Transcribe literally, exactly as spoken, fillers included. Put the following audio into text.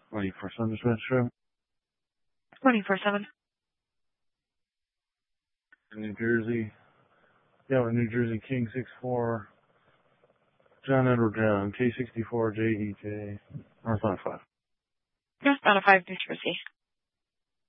twenty-four seven dispatch trip. twenty-four seven. New Jersey. Yeah, we're New Jersey King six four. John Edward John, K sixty-four J E K. North on five. North on a five, New Jersey.